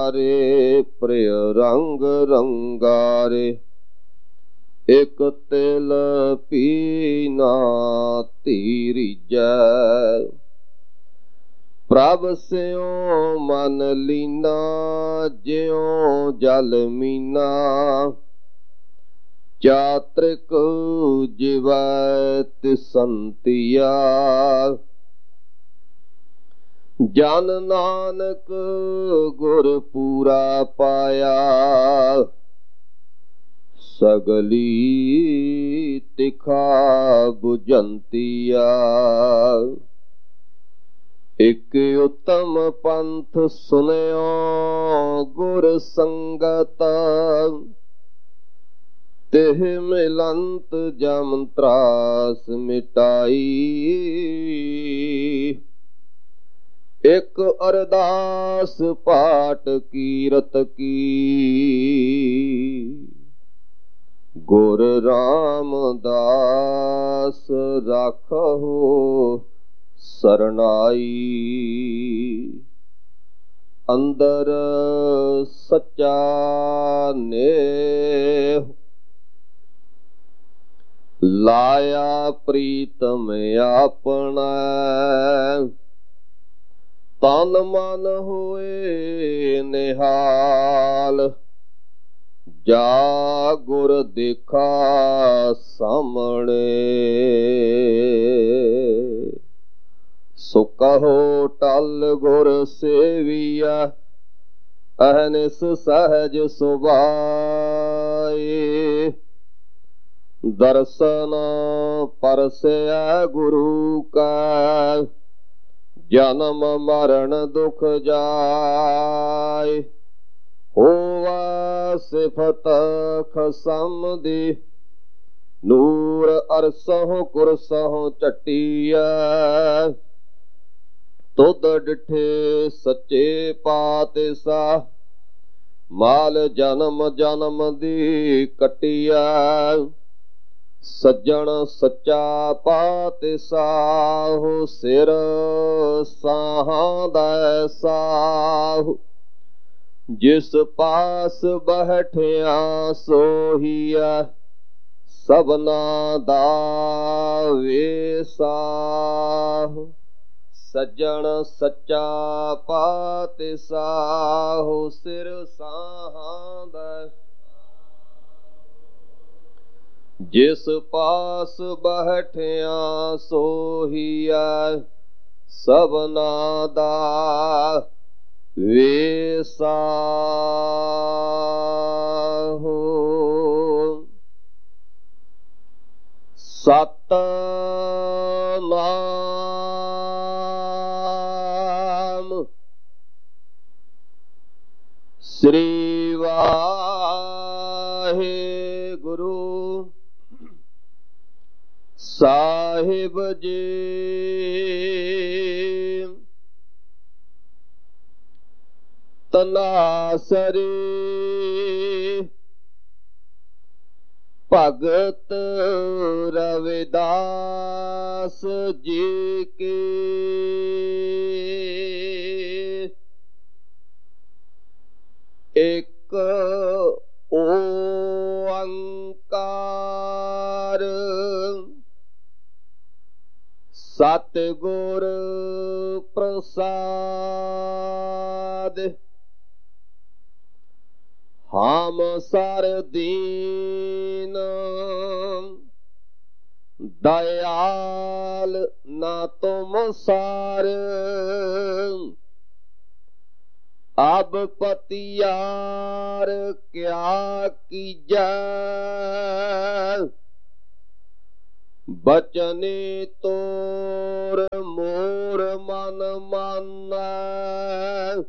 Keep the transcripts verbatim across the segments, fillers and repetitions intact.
ਪਿਆਰੇ ਪ੍ਰਿਯ ਰੰਗ ਰੰਗਾਰੇ। ਇਕ ਤਿਲ ਪੀਨਾ ਧੀ ਰੀਜੈ, ਪ੍ਰਭ ਸਿਉ ਮਨ ਲੀਨਾ ਜਿਉ ਜਲ ਮੀਨਾ। ਚਾਤ੍ਰਿਕ ਜਿਵੈ ਤਿਸੰਤੀਆ, ਜਨ ਨਾਨਕ ਗੁਰ ਪੂਰਾ ਪਾਇਆ। ਸਗਲੀ ਤਿਖਾ ਬੁਝੰਤੀਆ, ਇਕ ਉਤਮ ਪੰਥ ਸੁਨਿਓ ਗੁਰ ਸੰਗਤ। ਤਿਹ ਮਿਲੰਤ ਜਮ ਤਰਾਸ ਮਿਟਾਈ, ਇਕ ਅਰਦਾਸ ਪਾਟ ਕੀਰਤ ਕੀ। ਗੁਰ ਰਾਮਦਾਸ ਰਾਖਹੁ ਸਰਨਾਈ, ਅੰਦਰ ਸੱਚਾ ਨੇਹ। ਲਾਇਆ ਪ੍ਰੀਤਮ ਆਪਣਾ, ਤਨ ਮਨ ਹੋਏ ਨਿਹਾਲ। ਜਾ ਗੁਰ ਦੇਖਾ ਸਾਹਮਣੇ, ਸੋ ਕਹੋ ਟਲ ਗੁਰ ਸੇਵੀਆ। ਅਹਨਿਸ ਸਹਿਜ ਸੁਭਾਏ, ਦਰਸ਼ਨ ਪਰਸੈ ਗੁਰੂ ਕਾ। ਜਨਮ ਮਰਨ ਦੁਖ ਜਾਏ, ਹੋਵਾ ਸਿਫਤ ਖਸਮ ਦੀ। ਨੂਰ ਅਰਸਹੁ ਕੁਰਸਹੁ ਝਟੀਐ, ਤੁਧ ਡਿਠੇ ਸੱਚੇ ਪਾਤਸ਼ਾਹ। ਮਾਲ ਜਨਮ ਜਨਮ ਦੀ ਕੱਟੀਐ, ਸੱਜਣ ਸੱਚਾ ਪਾਤਸ਼ਾਹ। ਸਿਰ ਸਾਹਾਂ ਦਾ ਸਾਹੁ, ਜਿਸ ਪਾਸ ਬੈਠਿਆ ਸੋਹੀਐ। ਸਭਨਾ ਦਾ ਵੇਸਾਹੁ, ਸੱਜਣ ਸੱਚਾ ਪਾਤਸ਼ਾਹ। ਸਿਰ ਸਾਹਾਂ ਦਾ, ਜਿਸ ਪਾਸ ਬੈਠਿਆ ਸੋਹੀਐ। ਸਭਨਾ ਦਾ ਵੇਸਾਹੁ। ਸਤਿਨਾਮ ਸ੍ਰੀ ਵਾਹਿਗੁਰੂ ਸਾਹਿਬ ਜੀ। ਤਨਾਸਰੀ ਭਗਤ ਰਵਿਦਾਸ ਜੀ ਕੀ। ਇੱਕ ਓੰਕਾਰ ਸਤਿਗੁਰ ਪ੍ਰਸਾਦਿ। ਹਮ ਸਰ ਦੀਨ ਦਇਆਲ ਨਾ ਤੁਮ ਸਾਰ। ਅਬ ਪਤਿਆਰ ਕਿਆ ਕੀਜੈ। ਬਚਨੇ ਤੋਰ ਮੋਰ ਮਨ ਮਾਨੈ।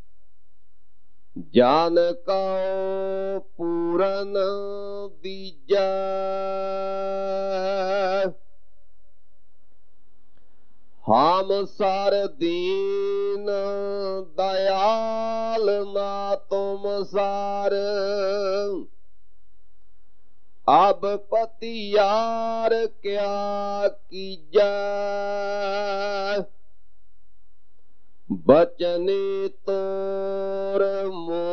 ਜਾਨ ਕਉ ਪੂਰਨ ਦੀਜੈ। ਹਮ ਸਰ ਦੀਨ ਦਇਆਲ ਨਾ ਤੁਮ ਸਾਰ। ਅਬ ਪਤਿਆਰ ਕਿਆ ਕੀਜੈ। ਬਚਨੇ ਤੋਰ ਮੋ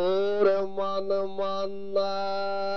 ਮਨ ਮਾਨੈ